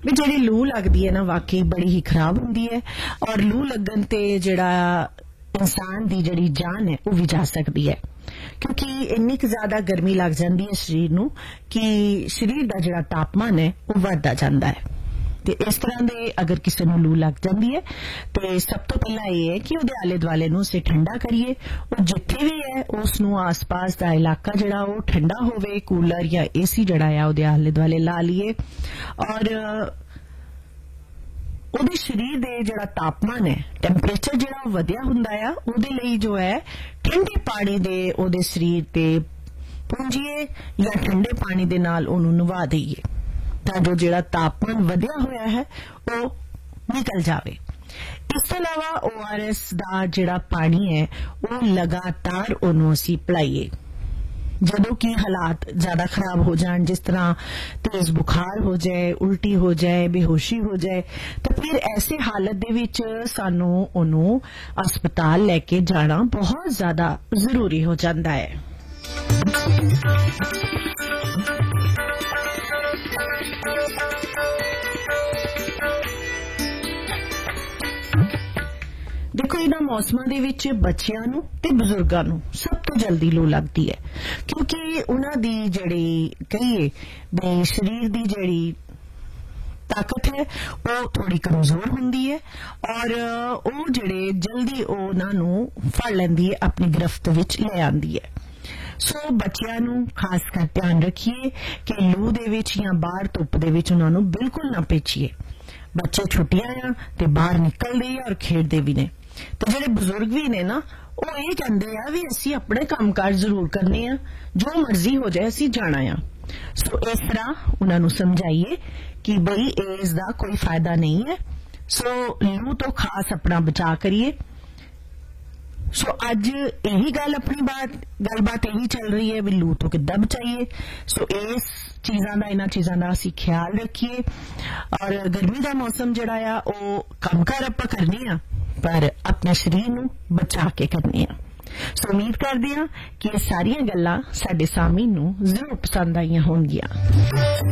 भी जिहड़ी लू लगदी है ना वाकई बड़ी ही खराब हुंदी है और लू लगन ते जिहड़ा इंसान दी जिहड़ी जान है वो भी जा सकदी है क्योंकि इन्नी क ज्यादा गर्मी लग जाती है शरीर नूं कि शरीर दा जिहड़ा तापमान है वो वधदा जांदा है ते इस तरह दे अगर किसी नूं लू लग जाती है तो सब तो पहला यह है कि उहदे आले दुआले नूं असीं ठंडा करिए और जिथे भी है उस नूं आस पास दा इलाका जिहड़ा वो ठंडा होवे कूलर या एसी जिहड़ा है उहदे आले दुआले ला लीए और उहदे शरीर दे जिहड़ा तापमान है टैंपरेचर जिहड़ा वधिया हुंदा है उहदे लई जो है ठंडे पानी दे उहदे शरीर ते पूंजिए या ठंडे पानी दे नाल ओहनूं नवा दईए तां जो जिहड़ा तापमान वधिया होया है वो निकल जावे। इस तो अलावा ORS दा जिहड़ा पानी है वो लगातार ओहनूं असीं पिलाईए जदों कि हालात ज्यादा खराब हो जान जिस तरह तेज बुखार हो जाए उल्टी हो जाए बेहोशी हो जाए तो फिर ऐसे हालत दे विच सानू ओनू अस्पताल लेके जाना बहुत ज्यादा जरूरी हो जाता है। देखो इन्हां मौसमां दे विच बच्चियां नूं ते बजुर्गां नूं सब तो जल्दी लू लगदी है क्योंकि उन्हां दी जिहड़ी कहिए भी शरीर दी जिहड़ी ताकत है वो थोड़ी कमजोर हुंदी है और वो जिहड़े जल्दी उन्हां नूं फड़ लैंदी है अपनी गिरफ्त विच ले आंदी है। सो बच्चियां नूं खास कर ध्यान रखिए कि लू दे विच या बाहर धुप दे विच उन्हां नूं बिल्कुल ना भेजिए। बच्चे छुट्टियां आ ते बाहर निकलदे आ और खेडदे भी ने तो जिहड़े बुजुर्ग भी ने ना वो ये कहते हैं भी असीं अपने कामकाज जरूर करने आ जो मर्जी हो जाए असीं जाना आ। सो इस तरह उन्हां नूं समझाइए कि बई इसदा कोई फायदा नहीं है। सो लू तो खास अपना बचाव करिए। सो अज यही गल अपनी गलबात यही चल रही है भी लू तो किद्दां बचाइए। सो इस चीज़ां दा इन्हां चीज़ां दा असीं ख्याल रखिए और गर्मी दा मौसम जिहड़ा आ वो कमकार आपां करने आ पर अपने शरीर नूं बचा के करने आ। सो उम्मीद करदे आ कि ये सारियां गल्लां साडे सामीन नूं जरूर पसंद आईयां होणगियां।